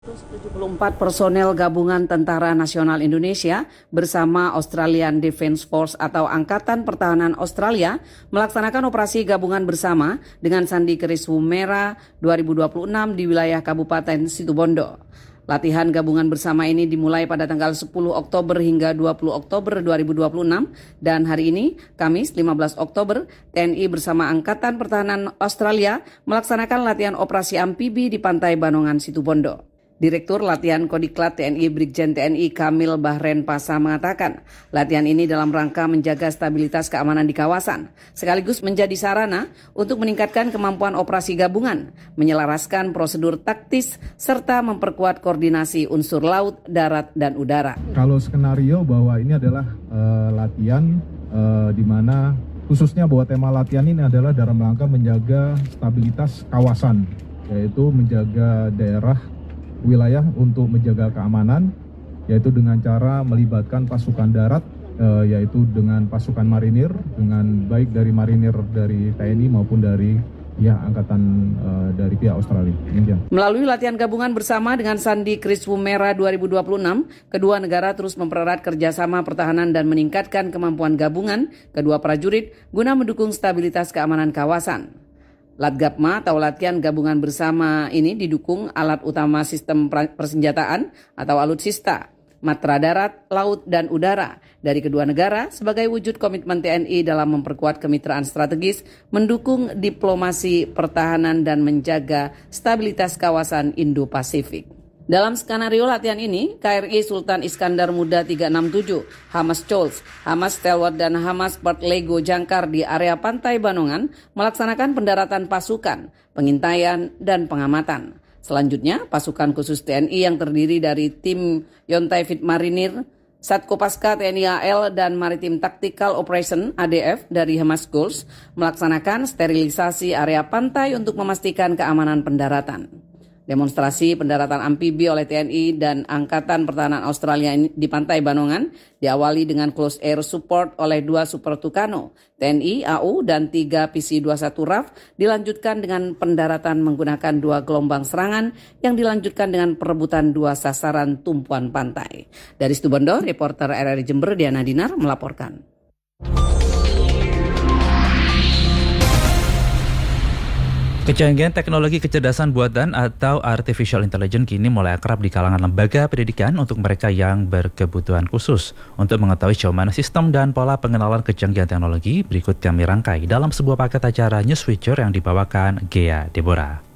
174 personel gabungan Tentara Nasional Indonesia bersama Australian Defence Force atau Angkatan Pertahanan Australia melaksanakan operasi gabungan bersama dengan Sandi Keris Woomera 2026 di wilayah Kabupaten Situbondo. Latihan gabungan bersama ini dimulai pada tanggal 10 Oktober hingga 20 Oktober 2026 dan hari ini, Kamis 15 Oktober, TNI bersama Angkatan Pertahanan Australia melaksanakan latihan operasi amfibi di Pantai Banongan Situbondo. Direktur Latihan Kodiklat TNI Brigjen TNI Kamil Bahren Pasa mengatakan, latihan ini dalam rangka menjaga stabilitas keamanan di kawasan, sekaligus menjadi sarana untuk meningkatkan kemampuan operasi gabungan, menyelaraskan prosedur taktis, serta memperkuat koordinasi unsur laut, darat, dan udara. Kalau skenario bahwa ini adalah latihan di mana khususnya bahwa tema latihan ini adalah dalam rangka menjaga stabilitas kawasan, yaitu menjaga daerah wilayah untuk menjaga keamanan, yaitu dengan cara melibatkan pasukan darat, yaitu dengan pasukan marinir, dengan baik dari marinir dari TNI maupun dari angkatan dari pihak Australia. Melalui latihan gabungan bersama dengan Sandi Keris Woomera 2026, kedua negara terus mempererat kerjasama pertahanan dan meningkatkan kemampuan gabungan kedua prajurit guna mendukung stabilitas keamanan kawasan. Latgabma atau latihan gabungan bersama ini didukung alat utama sistem persenjataan atau alutsista, matra darat, laut, dan udara dari kedua negara sebagai wujud komitmen TNI dalam memperkuat kemitraan strategis, mendukung diplomasi pertahanan, dan menjaga stabilitas kawasan Indo-Pasifik. Dalam skenario latihan ini, KRI Sultan Iskandar Muda 367, Hamas Chols, Hamas Stalwart, dan Hamas Part Lego Jangkar di area Pantai Banongan melaksanakan pendaratan pasukan, pengintaian, dan pengamatan. Selanjutnya, pasukan khusus TNI yang terdiri dari tim Yontai Fit Marinir, Satkopaska TNI AL, dan Maritim Tactical Operation ADF dari Hamas Goals melaksanakan sterilisasi area pantai untuk memastikan keamanan pendaratan. Demonstrasi pendaratan amfibi oleh TNI dan Angkatan Pertahanan Australia di Pantai Banongan diawali dengan close air support oleh 2 Super Tucano, TNI, AU, dan 3 PC-21 RAF, dilanjutkan dengan pendaratan menggunakan 2 gelombang serangan yang dilanjutkan dengan perebutan 2 sasaran tumpuan pantai. Dari Situbondo, reporter RRI Jember Diana Dinar melaporkan. Kecanggihan teknologi kecerdasan buatan atau artificial intelligence kini mulai akrab di kalangan lembaga pendidikan untuk mereka yang berkebutuhan khusus. Untuk mengetahui sejauh mana sistem dan pola pengenalan kecanggihan teknologi, berikut kami rangkai dalam sebuah paket acara News Feature yang dibawakan Gea Deborah.